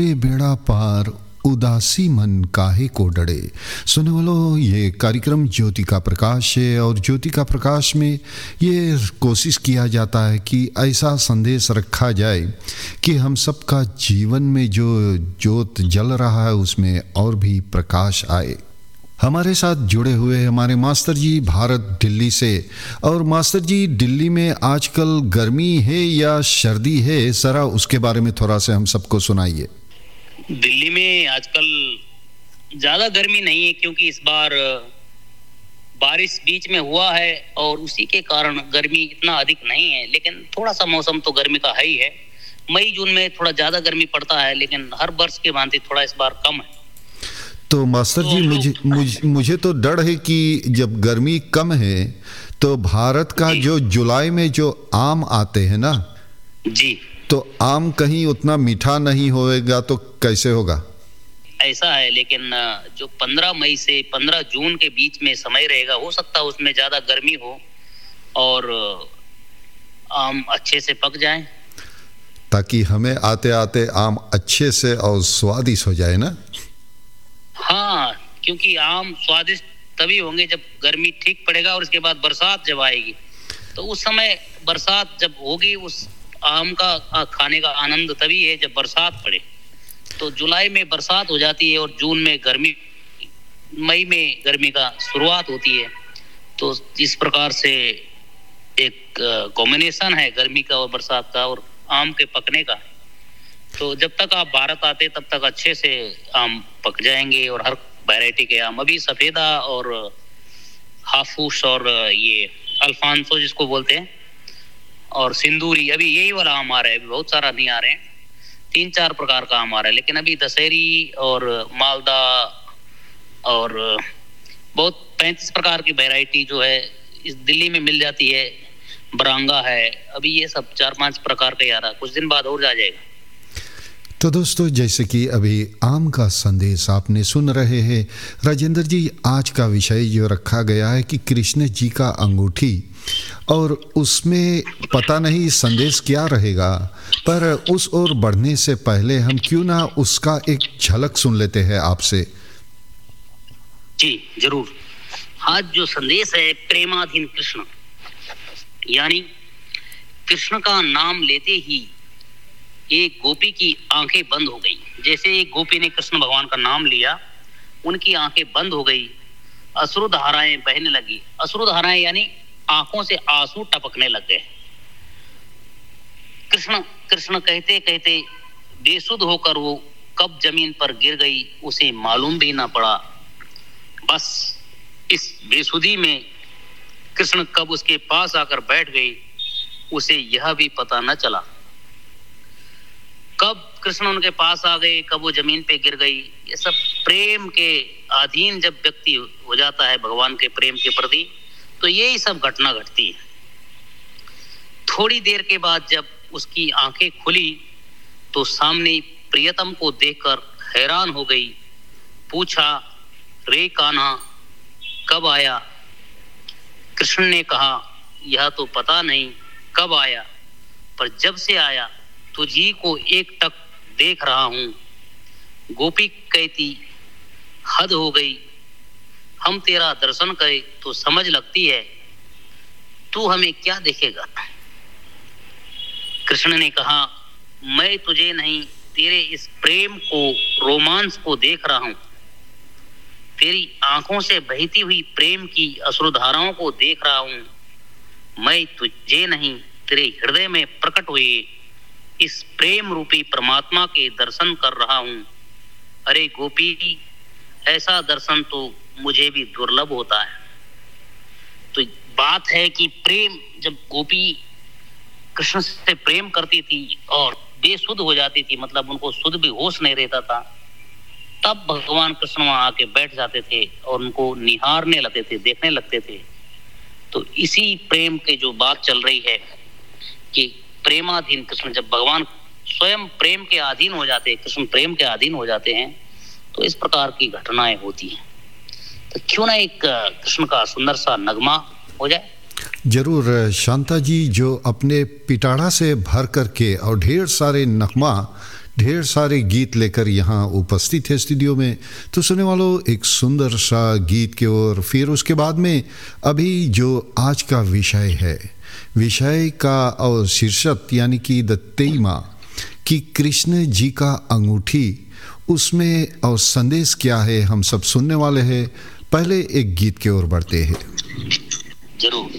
ये बेड़ा पार उदासी मन काहे को डरे। सुनने वालों, ये कार्यक्रम ज्योति का प्रकाश है और ज्योति का प्रकाश में ये कोशिश किया जाता है कि ऐसा संदेश रखा जाए कि हम सबका जीवन में जो ज्योत जल रहा है उसमें और भी प्रकाश आए। हमारे साथ जुड़े हुए हमारे मास्टर जी भारत दिल्ली से। और मास्टर जी, दिल्ली में आजकल गर्मी है या सर्दी है, जरा उसके बारे में थोड़ा सा हम सबको सुनाइए। दिल्ली में आजकल ज्यादा गर्मी नहीं है क्योंकि इस बार बारिश बीच में हुआ है और उसी के कारण गर्मी इतना अधिक नहीं है, लेकिन थोड़ा सा मौसम तो गर्मी का है ही है। मई जून में थोड़ा ज्यादा गर्मी पड़ता है, लेकिन हर वर्ष के भांति थोड़ा इस बार कम है। तो मास्टर जी, मुझे तो डर है कि जब गर्मी कम है तो भारत का जो जुलाई में जो आम आते हैं ना जी, तो आम कहीं उतना मीठा नहीं होएगा तो कैसे होगा? ऐसा है, लेकिन जो 15 मई से 15 जून के बीच में समय रहेगा, हो सकता है उसमें ज्यादा गर्मी हो और आम अच्छे से पक जाएं, ताकि हमें आते आते आम अच्छे से और स्वादिष्ट हो जाए ना। हाँ, क्योंकि आम स्वादिष्ट तभी होंगे जब गर्मी ठीक पड़ेगा और उसके बाद बरसात जब आएगी, तो उस समय बरसात जब होगी उस आम का खाने का आनंद तभी है जब बरसात पड़े। तो जुलाई में बरसात हो जाती है और जून में गर्मी, मई में गर्मी का शुरुआत होती है। तो इस प्रकार से एक कॉम्बिनेशन है गर्मी का और बरसात का और आम के पकने का। तो जब तक आप भारत आते तब तक अच्छे से आम पक जाएंगे और हर वैरायटी के आम, अभी सफेदा और हाफूस और ये अल्फांसो जिसको बोलते हैं और सिंदूरी, अभी यही वाला आम आ रहा है। अभी बहुत सारा नहीं आ रहे हैं, 3-4 प्रकार का आम आ रहा है, लेकिन अभी दशहरी और मालदा और बहुत 35 प्रकार की वैरायटी जो है इस दिल्ली में मिल जाती है। बरांगा है, अभी ये सब 4-5 प्रकार का आ रहा, कुछ दिन बाद और जा जाएगा। तो दोस्तों, जैसे कि अभी आम का संदेश आपने सुन रहे हैं, राजेंद्र जी, आज का विषय जो रखा गया है कि कृष्ण जी का अंगूठी, और उसमें पता नहीं संदेश क्या रहेगा, पर उस ओर बढ़ने से पहले हम क्यों ना उसका एक झलक सुन लेते हैं आपसे। जी जरूर। आज जो संदेश है प्रेमाधीन कृष्ण, यानी कृष्ण का नाम लेते ही एक गोपी की आंखें बंद हो गई। जैसे एक गोपी ने कृष्ण भगवान का नाम लिया, उनकी आंखें बंद हो गई, अश्रुधाराएं बहने लगी। अश्रुधाराएं यानी आंखों से आंसू टपकने लग गए। कृष्ण कृष्ण कहते कहते बेसुध होकर वो कब जमीन पर गिर गई उसे मालूम भी ना पड़ा। बस इस बेसुधी में कृष्ण कब उसके पास आकर बैठ गई उसे यह भी पता न चला। कब कृष्ण उनके पास आ गए, कब वो जमीन पे गिर गई, ये सब प्रेम के अधीन जब व्यक्ति हो जाता है भगवान के प्रेम के प्रति, तो यही सब घटना घटती है। थोड़ी देर के बाद जब उसकी आंखें खुली तो सामने प्रियतम को देखकर हैरान हो गई। पूछा, रे कान्हा कब आया? कृष्ण ने कहा, यह तो पता नहीं कब आया, पर जब से आया तुझी को एक टक देख रहा हूं। गोपी कहती, हद हो गई, हम तेरा दर्शन करें तो समझ लगती है, तू हमें क्या देखेगा? कृष्ण ने कहा, मैं तुझे नहीं तेरे इस प्रेम को, रोमांस को देख रहा हूं। तेरी आंखों से बहती हुई प्रेम की अश्रुधाराओं को देख रहा हूं। मैं तुझे नहीं तेरे हृदय में प्रकट हुए इस प्रेम रूपी परमात्मा के दर्शन कर रहा हूं। अरे गोपी, ऐसा दर्शन तो मुझे भी दुर्लभ होता है। तो बात है कि प्रेम, जब गोपी कृष्ण से प्रेम करती थी और बेसुध हो जाती थी, मतलब उनको शुद्ध भी होश नहीं रहता था, तब भगवान कृष्ण वहां आके बैठ जाते थे और उनको निहारने लगते थे, देखने लगते थे। तो इसी प्रेम के जो बात चल रही है कि प्रेमाधीन कृष्ण, जब भगवान स्वयं प्रेम के अधीन हो जाते हैं, कृष्ण प्रेम के अधीन हो जाते हैं, तो इस प्रकार की घटनाएं होती हैं। तो क्यों ना एक कृष्ण का सुंदर सा नगमा हो जाए। जरूर शांता जी, जो अपने पिटारा से भर करके और ढेर सारे नगमा ढेर सारे गीत लेकर यहाँ उपस्थित है स्टूडियो में। तो सुनने वालों, एक सुंदर सा गीत की ओर, फिर उसके बाद में अभी जो आज का विषय है, विषय का और शीर्षक यानी कि द तेमा कि कृष्ण जी का अंगूठी, उसमें और संदेश क्या है, हम सब सुनने वाले हैं। पहले एक गीत की ओर बढ़ते हैं। जरूर।